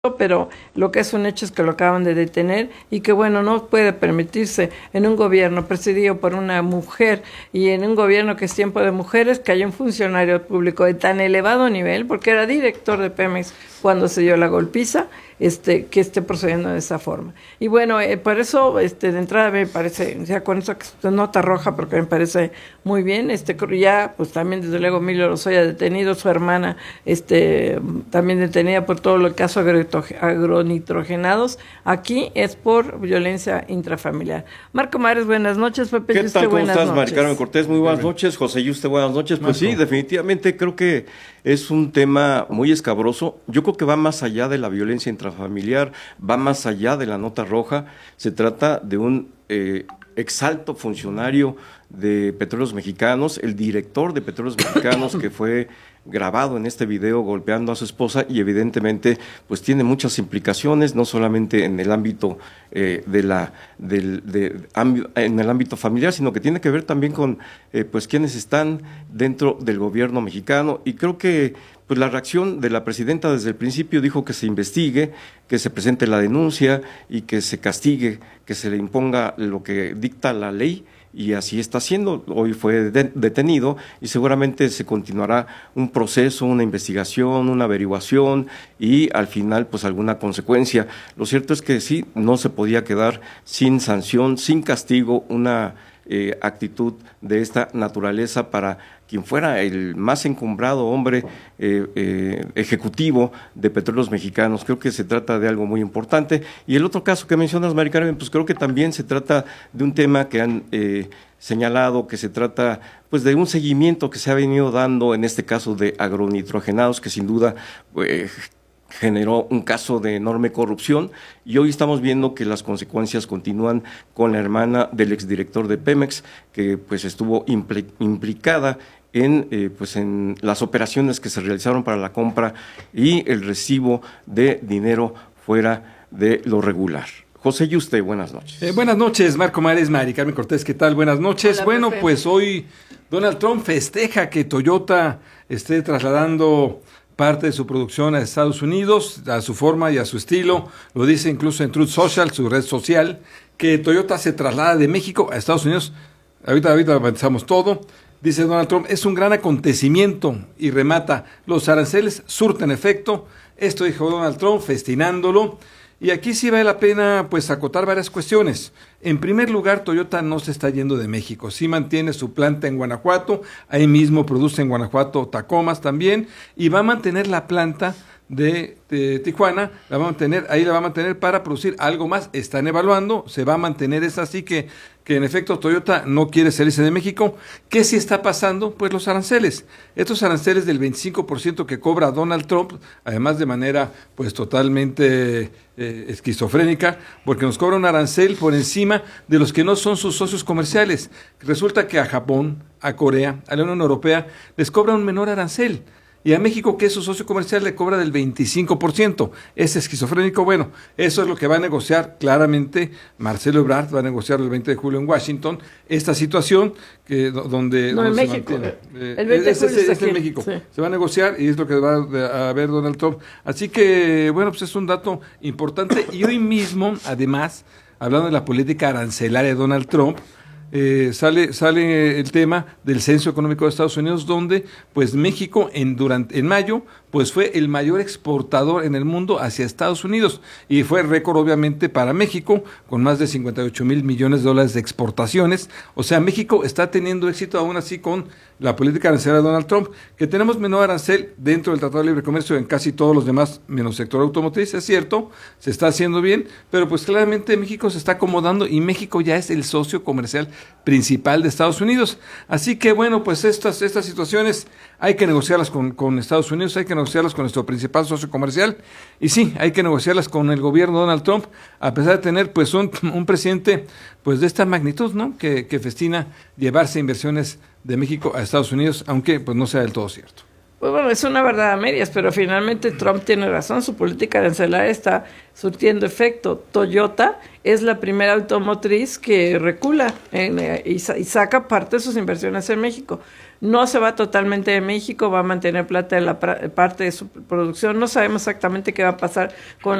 pero lo que es un hecho es que lo acaban de detener y que bueno, no puede permitirse en un gobierno presidido por una mujer y en un gobierno que es tiempo de mujeres que haya un funcionario público de tan elevado nivel, porque era director de Pemex cuando se dio la golpiza, que esté procediendo de esa forma. Y bueno, por eso de entrada me parece, ya con eso que es nota roja, porque me parece muy bien, ya pues también desde luego Emilio Lozoya detenido, su hermana también detenida por todo el caso agronitrogenados. Aquí es por violencia intrafamiliar. Marco Mares, buenas noches. Pepe ¿Qué Yuste, tal? ¿Cómo buenas estás, noches. Mari Carmen Cortés? Muy buenas noches. José Yuste, buenas noches. Pues sí, definitivamente creo que es un tema muy escabroso. Yo creo que va más allá de la violencia intrafamiliar, va más allá de la nota roja. Se trata de un exalto funcionario de Petróleos Mexicanos, el director de Petróleos Mexicanos que fue grabado en este video golpeando a su esposa y evidentemente pues tiene muchas implicaciones, no solamente en el ámbito en el ámbito familiar, sino que tiene que ver también con pues quienes están dentro del gobierno mexicano. Y creo que pues la reacción de la presidenta desde el principio dijo que se investigue, que se presente la denuncia y que se castigue, que se le imponga lo que dicta la ley. Y así está haciendo. Hoy fue detenido y seguramente se continuará un proceso, una investigación, una averiguación y al final pues alguna consecuencia. Lo cierto es que sí, no se podía quedar sin sanción, sin castigo, una actitud de esta naturaleza para quien fuera el más encumbrado hombre ejecutivo de Petróleos Mexicanos. Creo que se trata de algo muy importante. Y el otro caso que mencionas, Mari Carmen, pues creo que también se trata de un tema que han señalado, que se trata pues de un seguimiento que se ha venido dando en este caso de agronitrogenados, que sin duda generó un caso de enorme corrupción y hoy estamos viendo que las consecuencias continúan con la hermana del exdirector de Pemex, que pues estuvo implicada en las operaciones que se realizaron para la compra y el recibo de dinero fuera de lo regular. José Yuste, buenas noches. Buenas noches, Marco Mares, Mari Carmen Cortés, ¿qué tal? Buenas noches. Hola, bueno, Pepe. pues hoy Donald Trump festeja que Toyota esté trasladando parte de su producción a Estados Unidos, a su forma y a su estilo. Lo dice incluso en Truth Social, su red social, que Toyota se traslada de México a Estados Unidos. Ahorita avanzamos todo. Dice Donald Trump, es un gran acontecimiento y remata, los aranceles surten efecto. Esto dijo Donald Trump, festinándolo. Y aquí sí vale la pena pues acotar varias cuestiones. En primer lugar, Toyota no se está yendo de México, sí mantiene su planta en Guanajuato, ahí mismo produce en Guanajuato Tacomas también, y va a mantener la planta de Tijuana, la va a mantener para producir algo más, están evaluando, se va a mantener, es así que en efecto Toyota no quiere salirse de México. ¿Qué sí está pasando? Pues los aranceles, estos aranceles del 25% que cobra Donald Trump, además de manera pues totalmente esquizofrénica, porque nos cobra un arancel por encima de los que no son sus socios comerciales. Resulta que a Japón, a Corea, a la Unión Europea les cobra un menor arancel. Y a México, que es su socio comercial, le cobra del 25%. Es esquizofrénico. Bueno, eso es lo que va a negociar claramente Marcelo Ebrard, va a negociar el 20 de julio en Washington, esta situación donde No, en se México. mantiene. El 20 de julio está Es en aquí. México. Sí. Se va a negociar y es lo que va a ver Donald Trump. Así que, bueno, pues es un dato importante. Y hoy mismo, además, hablando de la política arancelaria de Donald Trump, sale el tema del Censo Económico de Estados Unidos, donde pues México en mayo pues fue el mayor exportador en el mundo hacia Estados Unidos y fue récord obviamente para México con más de 58,000 millones de dólares de exportaciones. O sea, México está teniendo éxito aún así con la política arancelaria de Donald Trump, que tenemos menor arancel dentro del Tratado de Libre Comercio en casi todos los demás, menos sector automotriz, es cierto, se está haciendo bien, pero pues claramente México se está acomodando y México ya es el socio comercial principal de Estados Unidos. Así que bueno, pues estas situaciones hay que negociarlas con Estados Unidos, hay que negociarlas con nuestro principal socio comercial y sí, hay que negociarlas con el gobierno de Donald Trump, a pesar de tener pues un presidente pues de esta magnitud, ¿no? Que festina llevarse inversiones de México a Estados Unidos, aunque pues no sea del todo cierto. Pues bueno, es una verdad a medias, pero finalmente Trump tiene razón, su política arancelaria está surtiendo efecto. Toyota es la primera automotriz que recula y saca parte de sus inversiones en México. No se va totalmente de México, va a mantener parte de su producción. No sabemos exactamente qué va a pasar con